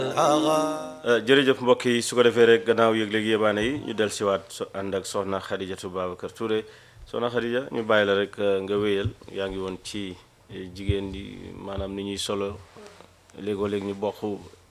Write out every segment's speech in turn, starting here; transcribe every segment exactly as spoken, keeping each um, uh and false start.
jërëjëf mbokk yi su ko defee rek gannaaw yëg léegi yebaane yi ñu del siwaat so ànd ak soxna Xadijatu Babacar Touré soxna Xadija ñu bàyyi la rek nga wéyal yaa ngi woon ci jigéen di maanaam ni ñuy solo léegoo léegi ñu bokk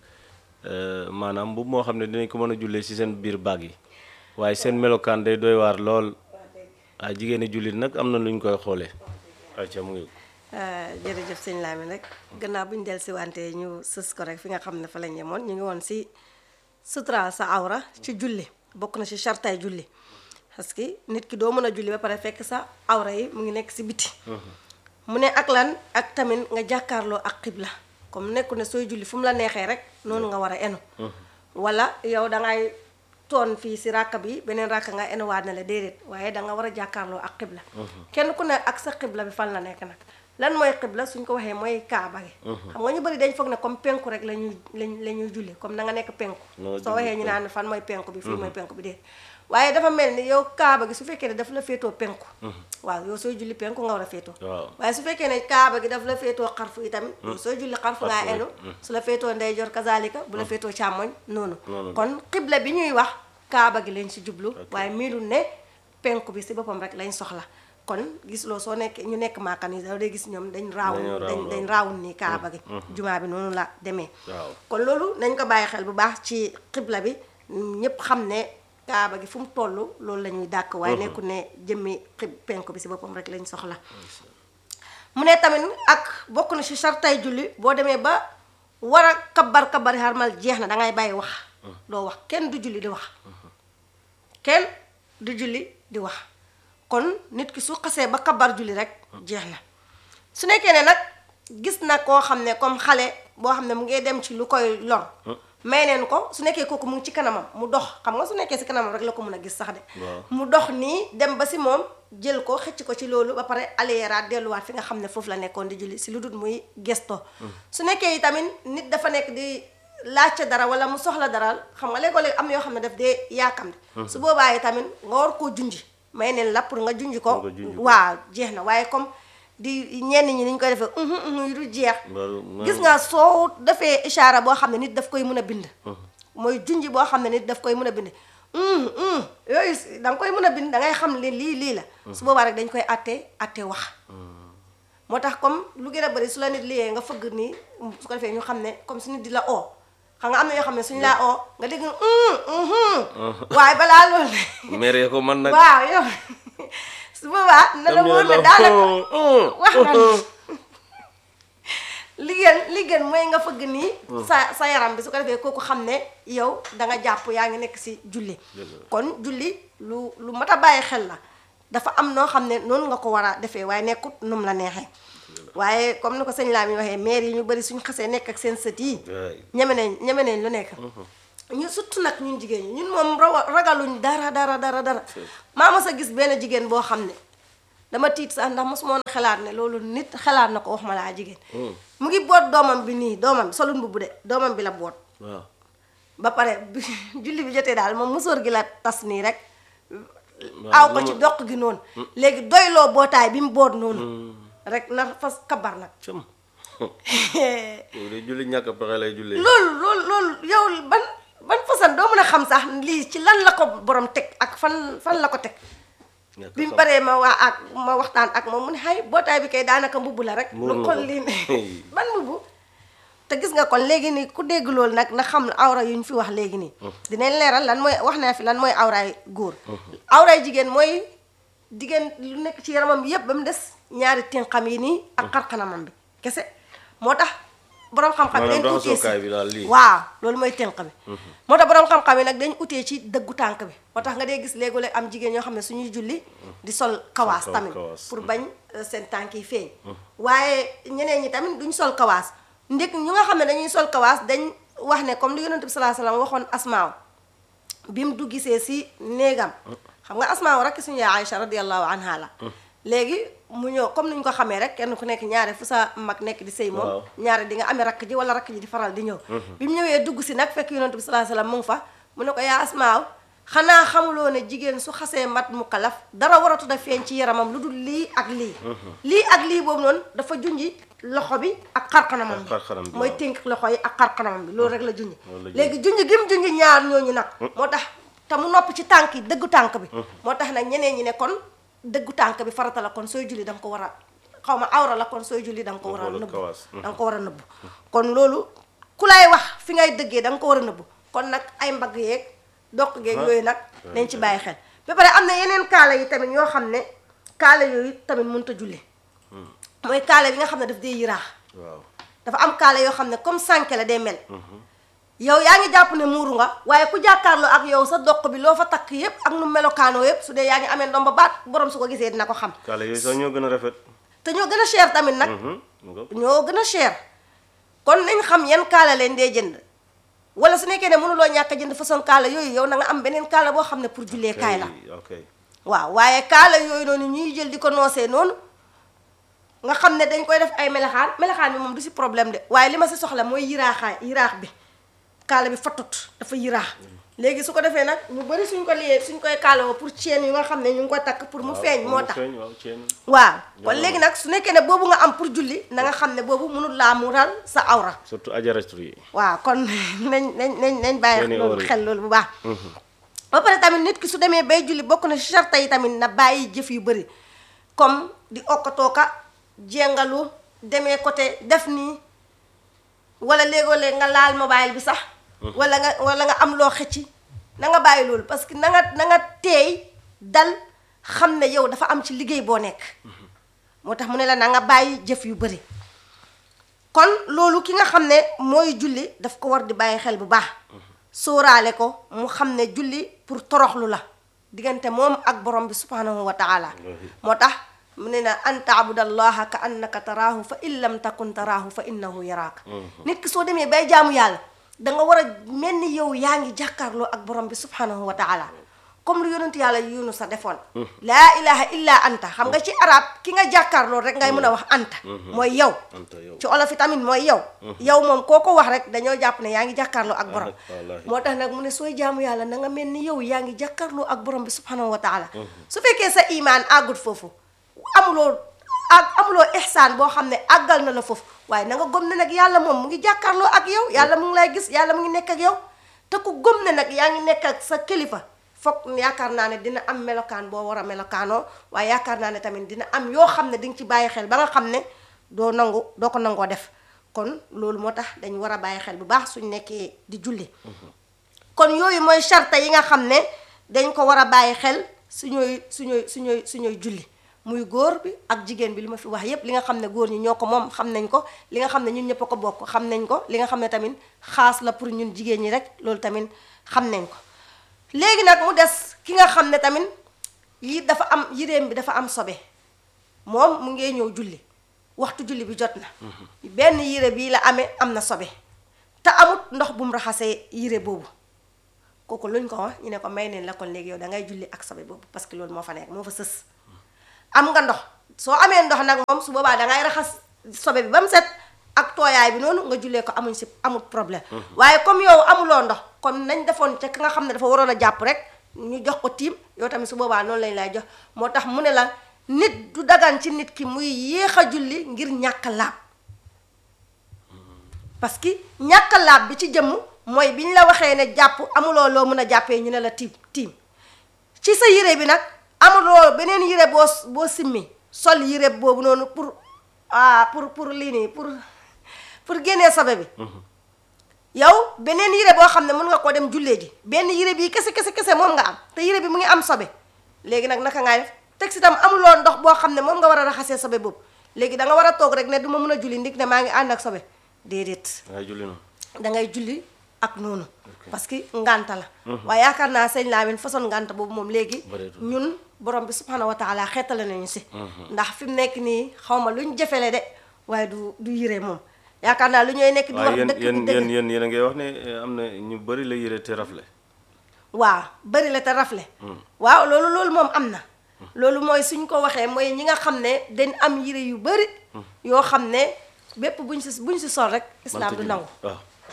maanaam bu moo xam ne dinañ ko mën a jullee ci seen biir baag yi waaye seen melokaan day doy waar lool ah jigéeni jullit nag am na lu ñu koy xoolee ayca mu ngi jërëjëf sëñ Lamine rek gannaaw bu ñu del si wante ñu sës ko rek fi nga xam ne fa lañ yemoon ñu ngi woon si sutura sa awra ci julli bokk na ci chartaay julli parce que nit ki doo mën a julli ba pare fekk sa awra yi mu ngi nekk si biti mu ne ak lan ak tamit nga jàkkaarloo ak xibla comme nekku ne sooy julli fu mu la neexee rek noonu nga war a enu wala yow dangay toon fii si ràkka bi beneen ràkka nga enuwaat na la déedéet waaye danga war a jàkkaarloo ak xibla kenn ku ne ak sa xibla bi fan la nekk nag lan mooy xibla suñ ko waxee mooy kaaba gi xam nga ñu bëri dañ foog ne comme penku rek la ñuy lañ la ñuy julli comme na nga nekk penku soo waxee ñu naan fan mooy penku bi fii mooy penku bi déet waaye dafa mel ni yow kaaba gi su fekkee ne daf la féetoo penku waaw yow sooy julli penku nga war a féetoo waaye su fekkee ne kaaba gi daf la féetoo xarfu itamit yow sooy julli xarfu ngaa enu su la féetoo ndeyjoor kazalika bu la féetoo càmmoñ noonu kon xibla bi ñuy wax kaaba gi lañ si jublu waaye miilul ne penku bi si boppam rek lañ soxla kon gis loo soo nekk ñu nekk maakan yi da day gis ñoom dañ raawun dañ dañ raawun ni kaaba gi jumaa bi noonu la demee kon loolu nañ ko bàyyi xel bu baax ci xibla bi ñëpp xam ne kaaba gi fu mu toll loolu la ñuy dàkk waaye nekku ne jëmmi xib penku bi si boppam rek lañ soxla mu ne tamit ak bokk na si sartay julli boo demee ba war a kabar kabari harmal jeex na dangay bàyyi wax doo wax kenn du julli di wax kenn du julli di wax kon nit ki su xasee ba kabar julli rek jeex na su nekkee ne nag gis na koo xam ne comme xale boo xam ne mu ngi dem ci lu koy lor may neen ko su nekkee kooku mu ngi ci kanamam mu dox xam nga su nekkee si kanamam rek la ko mën a gis sax de mu dox nii dem ba si moom jël ko xëcc ko ci loolu ba pare aleeraat delluwaat fi nga xam ne foofu la nekkoon di julli si lu dul muy gesto su nekkee yi tamit nit dafa nekk di laajte dara wala mu soxla dara xam nga léegoo-léeg am na yoo xam ne daf dee yaakam de su boobaa yi tamit nga war koo junji may neen la pour nga junj ko waaw jeex na waaye comme di ñenn ñi ni ñu koy defee yu du jeex gis nga soo defee ishaara boo xam ne nit daf koy mën a bind mooy junj boo xam ne nit daf koy mën a bind yooyu da nga koy mën a bind da ngay xam ne lii lii la su boobaa rek dañ koy atte atte wax moo tax comme lu gën a bëri su la nit liyee nga fëgg nii su ko defee ñu xam ne comme su nit di la oo xam nga am na yoo xam ne suñu laa oo nga dégg waaye balaa loolu mere ko man nag waaw yow su boobaa na la wóor ne daanaka wax na li gën li gën mooy nga fëgg nii sa sa yaram bi su ko defee kooku xam ne yow da nga jàpp yaa ngi nekk si julli kon julli lu lu mat a bàyyi xel la dafa am noo xam ne noonu nga ko war a defee waaye nekkut num la neexee waaye comme ni ko sëñ Lamine waxee maire yi ñu bëri suñu xasee nekk ak seen sët yi ñeme nañ ñeme nañ lu nekk ñu surtout nag ñun jigéen ñi ñun moom ragaluñ dara dara dara dara maa mos a gis benn jigéen boo xam ne dama tiit sax ndax mos moon xalaat ne loolu nit xalaat na ko wax ma laa jigéen mu ngi boot doomam bi nii doomam bi solun mbubb de doomam bi la boot ba pare julli bi jotee daal moom musóor gi la tas nii rek aw ko ci doq gi noonu léegi doyloo bootaay bi mu boot noonu rek na fas kabar nag julli ñàkk pexe lay julli loolu loolu loolu yow ban ban façon doo mën a xam sax lii ci lan la ko borom teg ak fan fan la ko teg bi mu paree ma waa ak ma waxtaan ak moom mu ne xay bootaay bi kay daanaka mbubb la rek lu kon lii ban mbubb te gis nga kon léegi nii ku dégg loolu nag na xam awra yu ñu fi wax léegi nii dinañ leeral lan mooy wax naa fi lan mooy awraay góor awraay jigéen mooy jigéen lu nekk ci yaramam yépp ba mu des ñaari tinqam yi nii ak xarxanamam bi kese moo tax borom xam-xam yi dañ utee si waaw loolu mooy tinq bi moo tax borom xam-xam yi nag dañ utee ci dëggu tànk bi moo tax nga dee gis léegi-léeg am jigéen ñoo xam ne suñuy julli di sol kawaas tamit pour bañ seen tànk yi feeñ waaye ñeneen ñi tamit duñ sol kawaas ndek ñu nga xam ne dañuy sol kawaas dañ wax ne comme lu yonent bi sallallahu alayhi wasallam waxoon asmaaw bi mu du gisee si néegam xam nga asmaaw rek suñu yaay Aïcha radiyallahu anha la léegi mu ñëw comme ni ñu ko xamee rek kenn ku nekk ñaare fu sa mag nekk di sëy moom ñaare di nga amee rakk ji wala rakk ji di faral di ñëw bi mu ñëwee dugg si nag fekk yonent bi sallallahu alayhi wasallam mu ngi fa mu ne ko yaa asmaaw xanaa xamuloo ne jigéen su xasee mat mu kalaf dara waratu da feeñ ci yaramam lu dul lii ak lii lii ak lii boobu noonu dafa junji loxo bi ak xarkanamam bi mooy tënk loxo yi ak xarkanamam bi loolu rek la junji léegi junji gim junji ñaar ñooñu nag moo tax te mu nopp ci tànk yi dëggu tànk bi moo tax nag ñeneen ñi ne kon dëggu tànk bi farata la kon sooy julli da nga ko war a xaw ma awra la kon sooy julli da nga ko war a nëbbu da nga ko war a nëbbu kon loolu ku lay wax fi ngay dëggee da nga ko war a nëbbu kon nag ay mbagg yeeg doq geeg yooyu nag nañ ci bàyyi xel ba pare am na yeneen kaala yi tamit yoo xam ne kaala yooyu tamit mënut a julli mooy kaala bi nga xam ne daf dee yiraax waaw dafa am kaala yoo xam ne comme sànke la day mel yow yaa ngi jàpp ne muuru nga waaye ku jàkkaarloo ak yow sa doq bi loo fa takk yépp ak nu melokaanoo yépp su dee yaa ngi amee ndomba baat borom su ko gisee dina ko xam kaala yooyu sax ñoo gën a rafet te ñoo gën a cher tamit nag ñoo gën a cher kon nañ xam yan kaala leen dee jënd wala su nekkee ne mënuloo ñàkk a jënd façon kaala yooyu yow na nga am beneen kaala boo xam ne pour jullee kaay la waaw waaye kaala yooyu noonu ñuy jël di ko noosee noonu nga xam ne dañ koy def ay melaxaan melaxaan bi moom du si problème de waaye li ma si soxla mooy yiraaxaay yiraax bi kaala bi fatut dafa yiraax léegi su ko defee nag ñu bëri suñ ko liyee suñ koy kaalawoo pour chaîne yi nga xam ne ñu ngi ko takk pour mu feeñ moo tax waaw kon léegi nag su nekkee ne boobu nga am pour julli na nga xam ne boobu mënul laa muural sa awra surtout ajaratu yi waaw kon nañ nañ nañ nañ bàyyi loolu xel loolu bu baax ba pare tamit nit ki su demee bay julli bokk na si sarta yi tamit na bàyyi jëf yu bëri comme di okkatooka jéngalu demee côté def nii wala léegoo-léeg nga laal mobile bi sax wala nga wala nga am loo xëcci na nga bàyyi loolu parce que na nga na nga teey dal xam ne yow dafa am ci liggéey boo nekk moo tax mu ne la na nga bàyyi jëf yu bëri kon loolu ki nga xam ne mooy julli daf ko war di bàyyi xel bu baax sóoraale ko mu xam ne julli pour toroxlu la diggante moom ak borom bi subhanahu wa taala moo tax mu ne na an taabudallaha ka annaka taraahu fa in lam takun taraahu fa innahu yaraaka nit ki soo demee bay jaamu yàlla danga war a mel ni yow yaa ngi jàkkaarloo ak borom bi subhanahu wa taala comme lu yonent yàlla Yunus sa defoon laa ilaha illa anta xam nga ci arab ki nga jàkkaarloo rek ngay mën a wax anta mooy yow ci olof yi tamit mooy yow yow moom koo ko wax rek dañoo jàpp ne yaa ngi jàkkaarloo ak borom moo tax nag mu ne sooy jaamu yàlla na nga mel ni yow yaa ngi jàkkaarloo ak borom bi subhanahu wa taala su fekkee sa imaan àggut foofu amuloo ak amuloo ihsaan boo xam ne àggal na la foofu waaye na nga gëm ne nag yàlla moom mu ngi jàkkaarloo ak yow yàlla mu ngi lay gis yàlla mu ngi nekk ak yow te ku gëm ne nag yaa ngi nekk ak sa kilifa foog yaakaar naa ne dina am melokaan boo war a melokaanoo waaye yaakaar naa ne tamit dina am yoo xam ne di nga ci bàyyi xel ba nga xam ne doo nangu doo ko nangoo def kon loolu moo tax dañ war a bàyyi xel bu baax suñ nekkee di julli kon yooyu mooy charte yi nga xam ne dañ ko war a bàyyi xel suñuy suñuy suñuy suñuy julli muy góor bi ak jigéen bi li ma fi wax yépp li nga xam ne góor ñi ñoo ko moom xam nañ ko li nga xam ne ñun ñëpp a ko bokk xam nañ ko li nga xam ne tamit xaas la pour ñun jigéen ñi rek loolu tamit xam nañ ko léegi nag mu des ki nga xam ne tamit yi dafa am yiréem bi dafa am sobe moom mu ngee ñëw julli waxtu julli bi jot na benn yére bii la amee am na sobe te amut ndox bu mu raxasee yére boobu kooku luñ ko wax ñu ne ko may neen la kon léegi yow da ngay julli ak sobe boobu parce que loolu moo fa nekk moo fa sës am nga ndox soo amee ndox nag moom su boobaa dangay raxas sobe bi ba mu set ak tooyaay bi noonu nga jullee ko amuñ si amul problème waaye comme yow amuloo ndox comme nañ defoon ca ki nga xam ne dafa waroon a jàpp rek ñu jox ko tiim yow tamit su boobaa noonu lañ lay jox moo tax mu ne la nit du dagan ci nit ki muy yéex a julli ngir ñàkk laab parce que ñàkk laab bi ci jëmm mooy bi ñu la waxee ne jàpp amuloo loo mën a jàppee ñu ne la tiim tiim ci sa yére bi nag amuloo beneen yére boo boo simmi sol yére boobu noonu pour ah pour pour lii nii pour pour génnee sobe bi yow beneen yére boo xam ne mën nga koo dem jullee ji benn yére bii kese kese kese moom nga am te yére bi mu ngi am sobe léegi nag naka ngay def teg si tam amuloo ndox boo xam ne moom nga war a raxasee sobe boobu léegi da nga war a toog rek ne du ma mën a julli ndig ne maa ngi ànd ak sobe déedéet dangay julli noonu dangay julli ak noonu parce que ngànta la waaye yaakaar naa sëñ Lamin façon ngànta boobu moom léegi ñun borom bi subhanahu wa taala xeetale nañu si ndax fi mu nekk nii xaw ma lu ñu jëfele de waaye du du yére moom yaakaar naa lu ñooy nekk di wax dëkk bi yéen yéen yéen yéen a ngay wax ne am na ñu bëri la yére te rafle waaw bëri la te rafle waaw loolu loolu moom am na loolu mooy suñ ko waxee mooy ñi nga xam ne dañ am yére yu bëri yoo xam ne bépp buñ si buñ si sol rek islam du nangu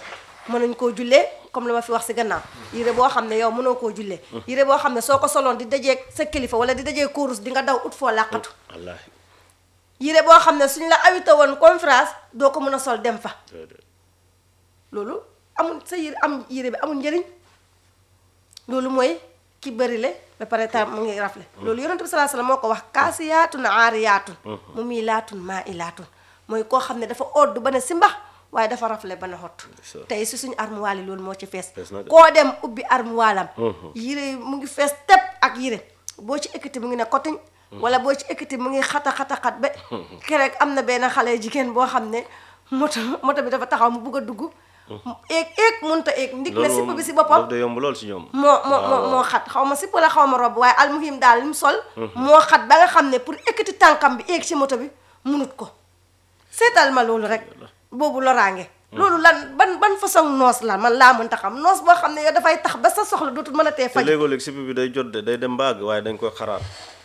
mënuñ koo jullee comme li ma fi wax si gannaaw yére boo xam ne yow mënoo koo jullee yére boo xam ne soo ko soloon di dajee sa kilifa wala di dajee kurus di nga daw ut foo làqatu wallaahi yére boo xam ne suñ la awita woon conférence doo ko mën a sol dem fa loolu amul sa yére am yére bi amul njëriñ loolu mooy ki bëri le ba pare tam mu ngi rafle loolu yonent bi sallallahu alayhi wasallam moo ko wax kaasiyaatun aariyaatun mu mii laatun maa i laatun mooy koo xam ne dafa odd ba ne si mbax waaye dafa rafle ba na xott tey si suñu armuwaal yi loolu moo ci fees koo dem ubbi armuwaalam yére mu ngi fees tepp ak yére boo ci ekkati mu ngi ne kotiñ wala boo ci ekkati mu ngi xata xata xat ba keroog am na benn xale jigéen boo xam ne moto moto bi dafa taxaw mu bugg a dugg eeg eeg mënut a eeg ndig na sipp bi si boppam loolu day yomb lool si ñoom moo moo moo xat xaw ma sipp la xaw ma robb waaye almuhim daal li mu sol moo xat ba nga xam ne pour ekkati tànkam bi eeg ci moto bi munut ko seetal ma loolu rek boobu loraange loolu lan ban ban façon noos la man laa mënta xam noos boo xam ne yow dafay tax ba sa soxla dootul mën a tee faj te léegoo-léeg sipp bi day jot de day dem baag waaye dañ koy xaraat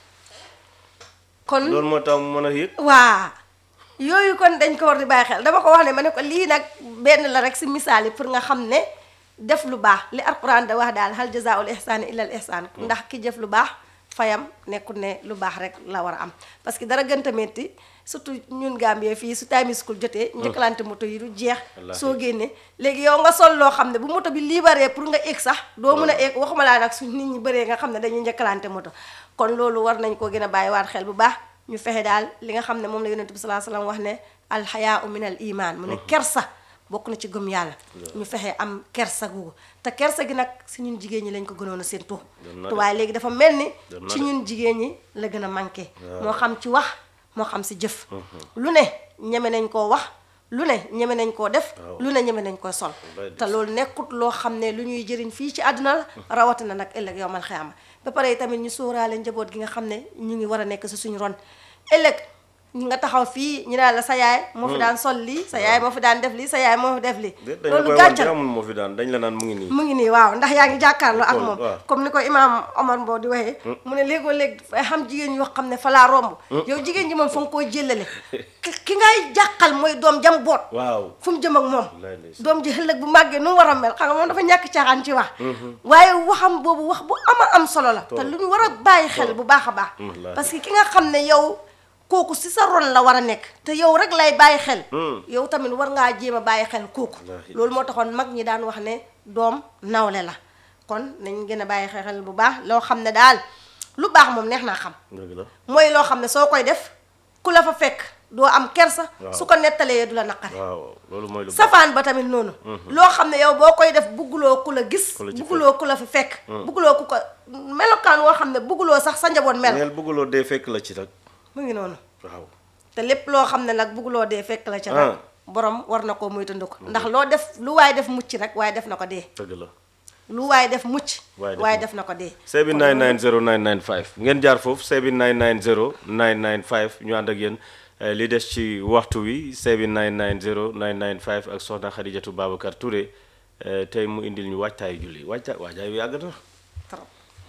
kon loolu moo tax mu mën a yëg waa yooyu kon dañ ko war di bàyyi xel dama ko wax ne ma ne ko lii nag benn la rek si misaal yi pour nga xam ne def lu baax li alquran da wax daal hal jazaa'ul ihsaani illa al ihsaan ndax ki jëf lu baax fayam nekkul ne lu baax rek la war a am parce que dara gën a metti surtout ñun Gambie fii su time school jotee njëkkalante moto yi du jeex soo génnee léegi yow nga sol loo xam ne bu moto bi libéré pour nga egg sax doo mën a egg waxuma laa nag su nit ñi bëree nga xam ne dañuy njëkkalante moto kon loolu war nañ koo gën a bàyyi waat xel bu baax ñu fexe daal li nga xam ne moom la yonent bi sallallahu alayhi wasallam wax ne alxayaau min al iman mu ne kersa bokk na ci gëm yàlla ñu fexe am kersa googu te kersa gi nag si ñun jigéen ñi lañ ko gënoon a seen tu te waaye léegi dafa mel ni ci ñun jigéen ñi la gën a manqué moo xam ci wax moo xam si jëf lu ne ñeme nañ koo wax lu ne ñeme nañ koo def lu ne ñeme nañ koo sol te loolu nekkut loo xam ne lu ñuy jëriñ fii ci àdduna la rawatina nag ëllëg yowmal xiyaama ba pare tamit ñu sóoraale njaboot gi nga xam ne ñu ngi war a nekk si suñu ron ëllëg nga taxaw fii ñu naan la sa yaay moo fi daan sol lii sa yaay moo fi daan def lii sa yaay moo fi def lii loolu gàccal amul moo fi daan dañ la naan mu ngi nii mu ngi nii waaw ndax yaa ngi jàkkaarloo ak moom comme ni ko imaam Omar Mbow di waxee mu ne léegoo léeg fay xam jigéen yoo xam ne fa laa romb yow jigéen ji moom fa nga koo jëlale ki ngay jàqal mooy doom jam boot waaw fu mu jëm ak moom doom ji ëllëg bu màggee nu mu war a mel xam nga moom dafa ñàkk caaxaan ci wax waaye waxam boobu wax bu ama am solo la te lu ñu war a bàyyi xel bu baax a baax parce que ki nga xam ne yow kooku si sa ron la war a nekk te yow rek lay bàyyi xel yow tamit war ngaa jéem a bàyyi xel kooku loolu moo taxoon mag ñi daan wax ne doom nawle la kon nañ gën a bàyyi xel bu baax loo xam ne daal lu baax moom neex naa xam mooy loo xam ne soo koy def ku la fa fekk doo am kersa su ko nettalee du la naqare loolu mooy lu safaan ba tamit noonu loo xam ne yow boo koy def bugguloo ku la gis bugguloo ku la fi fekk bugguloo ku ko melokaan woo xam ne bugguloo sax sa njaboot mel bugguloo dee fekk la ci rek mu ngi noonu waaw te lépp loo xam ne nag bugguloo dee fekk la ca nag borom war na koo moytandiku ko ndax loo def lu waay def mucc rek waaye def na ko dee dëgg la lu waay def mucc waaye def na ko dee seven nine nine zero nine nine five ngeen jaar foofu seven nine nine zero nine nine five ñu ànd ak yéen li des ci waxtu wi seven nine nine zero nine nine five ak soxna Xadijatu Babacar Touré tey mu indil ñu waajtaayu julli waajtaay waajtaay wi yàgg na trop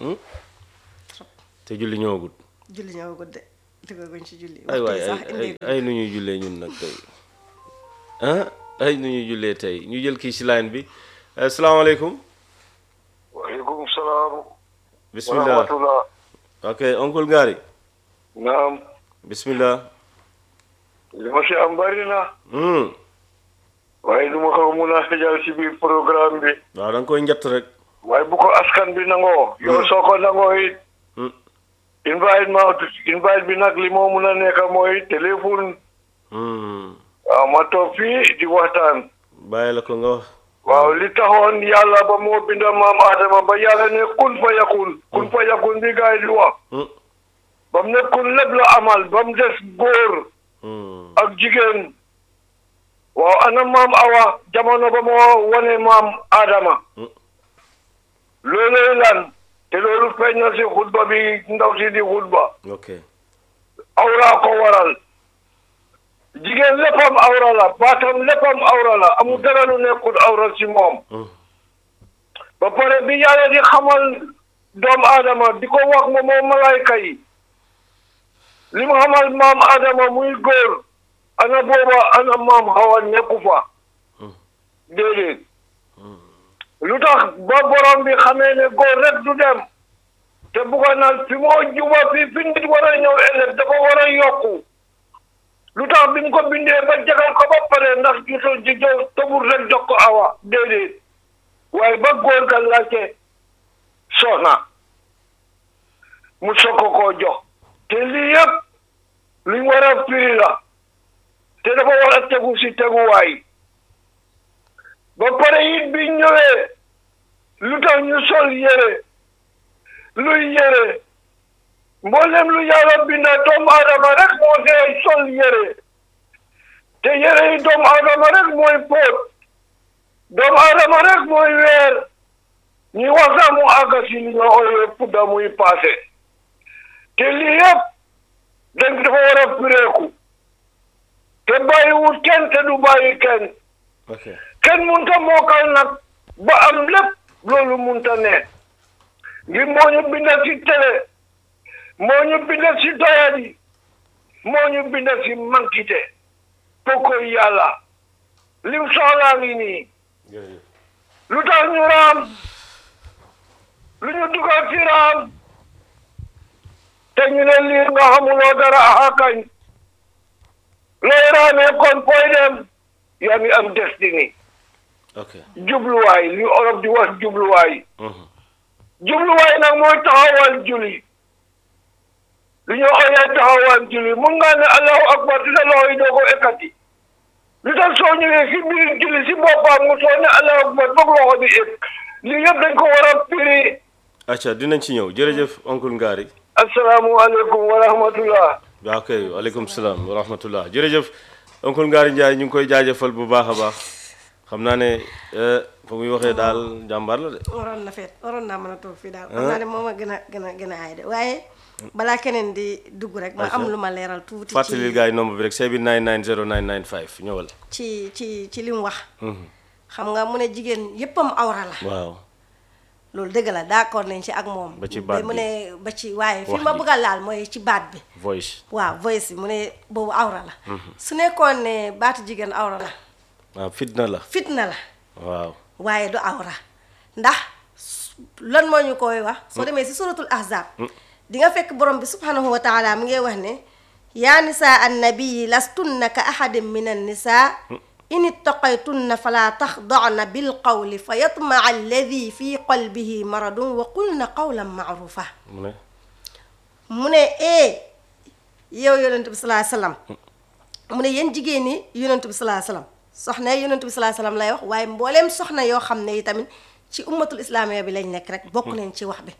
trop te julli ñëwagut julli ñëwagut de duggaguñ ci julli ay waay ay ay nu ñuy jullee ñun nag tey ah ay nu ñuy jullee tey ñu jël kii si line bi asalaamaaleykum waaleykum salaam bismillah wa rahmatullah ok oncle Ngari naam bismillah li ma si am bari na waaye du ma ko mun a xëjal si biir programme bi waaw da nga koy njett rek waaye bu ko askan bi nangoo yow soo ko nangoo it invite ma invite bi nag li moo mun a nekk mooy téléphone waaw ma toog fii di waxtaan bàyyi la ko nga wax waaw li taxoon yàlla ba moo binda maam Adama ba yàlla ne kun fa yakun kun fa yakun bi gaay di wax ba mu ne kun lépp la amal ba mu des góor ak jigéen waaw ana maam Awa jamono ba moo wane maam Adama loolooy lan te loolu feeñ na si xutba bi ndaw si di xutba ok awra ko waral jigéen léppam awra la baatam léppam awra la amul dara lu nekkul awra si moom ba pare bi yàlla di xamal doomu Adama di ko wax ma moom malayka yi li mu xamal maam Adama muy góor ana booba ana maam Hawa nekku fa déedéet lu tax ba borom bi xamee ne góor rek du dem te bugga naan fi moo juba fi fi nit war a ñëw ëllëg dafa war a yokku lu tax bi mu ko bindee ba jagal ko ba pare ndax jutoo ji jow tëbul rek jox ko awa déedéet waaye ba góor ga laajte soxna mu soog ko koo jox te lii yëpp luñ war a firi la te dafa war a tegu si teguwaay ba pare it bi ñëwee lu tax ñu sol yére luy yére mboolem lu yàlla binda doomu aadama rek moo see sol yére te yére yi doomu aadama rek mooy póot doomu aadama rek mooy weer ñi wasa mu àgga si li nga ooyee pudda muy passé te lii yëpp dañ dafa war a pireeku te bàyyiwut kenn te du bàyyi kenn kenn munta mookal nag ba am lépp loolu munta ne ngir moo ñu binda si télé moo ñu binda si doyadi moo ñu binda si mankite pokkoy yàlla lim soxlaa ngi nii lu tax ñu raam lu ñu dugal si raam te ñu ne liir nga xamuloo dara axakañ looy raamee kon fooy dem yaa ngi am destiny jubluwaay li olof di wax jubluwaay jubluwaay nag mooy taxawal julli lu ñu ooyee taxawal julli mun ngaa ne allahu akbar te sa loxo yi doo ko ekkati lu tax soo ñëwee si biir julli si boppam mu soo ne allahu akbar boog loxo bi ëpp lii yëpp dañ ko war a firi. acca dinañ ci ñëw jërëjëf oncle Ngari. asalaamualeykum wa rahmatullah. waaw kay waaleykum salaam wa rahmatullah jërëjëf oncle Ngari Ndiaye ñu ngi koy jaajëfal bu baax a baax xam naa ne fa muy waxee daal jàmbaar la de. waroon na feet waroon naa mën a toog fii daal. xam naa ne moom a gën a gën a gën a aay de waaye. balaa keneen di dugg rek. ma am lu ma leeral tuuti. ci fàttalil gars yi nombre bi rek seven nine nine zero nine nine five ñëwal. ci ci ci li mu wax. xam nga mu ne jigéen yéppam awra la. waaw. loolu dëgg la d'accord nañ ci ak moom. ba ci baat bi mu ne ba ci waaye fi ma bëgg a laal mooy ci baat bi. voice. waaw voice bi mu ne boobu awra la. su nekkoon ne baatu jigéen awra la. waaw fitna la. fitna la. waaw. waaye du awra ndax lan moo ñu koy wax. soo demee si suratul ahzab. di nga fekk borom bi subhanahu wa taala mu ngi wax ne. yaa nisaa annabii lastunna ka ahadin min annisaa in ittaqaytunna fala taxda'na bil qawli fa yatma'a alladi fi qalbihi maradun wa qulna qawlan ma'rufa. mu ne. mu ne eh yow yonent bi salaa salaam. mu ne yéen jigéen ñi yonent bi salaa salaam soxna yi yonent bi salaa salaam lay wax waaye mbooleem soxna yoo xam ne yi tamit ci ummatul islaamiya bi lañ nekk rek bokk nañ ci wax bi.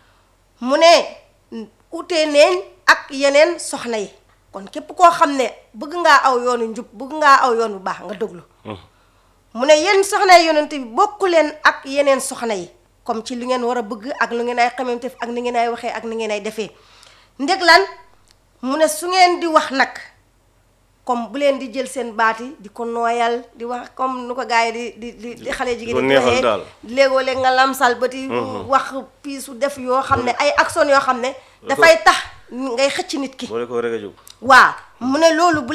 mu ne utee neen ak yeneen soxna yi. kon képp koo xam ne bëgg ngaa aw yoonu njub bëgg ngaa aw yoon bu baax nga déglu. mu ne yéen soxna yi yonent bi bokku leen ak yeneen soxna yi comme ci lu ngeen war a bëgg ak lu ngeen ay xamante ak ni ngeen ay waxee ak ni ngeen ay defee ndeg lan mu ne su ngeen di wax nag comme bu leen di jël seen baat yi di ko nooyal di wax comme nu ko gars yi di di di xale jigéen di waxee léegoo léeg nga lamsal bëti wax piisu def yoo xam ne ay action yoo xam ne dafay tax ngay xëcc nit ki. waaw mu ne loolu bu